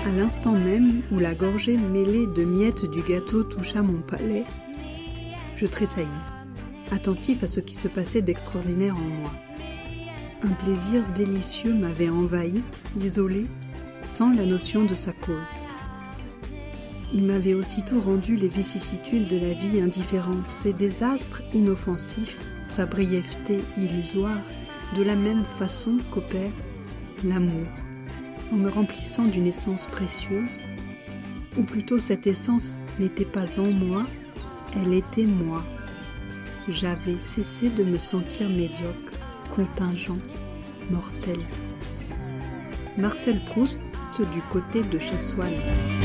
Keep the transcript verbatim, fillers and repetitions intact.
À l'instant même où la gorgée mêlée de miettes du gâteau toucha mon palais, je tressaillis, attentif à ce qui se passait d'extraordinaire en moi. Un plaisir délicieux m'avait envahi, isolé, sans la notion de sa cause. Il m'avait aussitôt rendu les vicissitudes de la vie indifférentes, ses désastres inoffensifs, sa brièveté illusoire, de la même façon qu'opère l'amour, en me remplissant d'une essence précieuse, ou plutôt cette essence n'était pas en moi, elle était moi. J'avais cessé de me sentir médiocre, contingent, mortel. Marcel Proust du côté de chez Swann.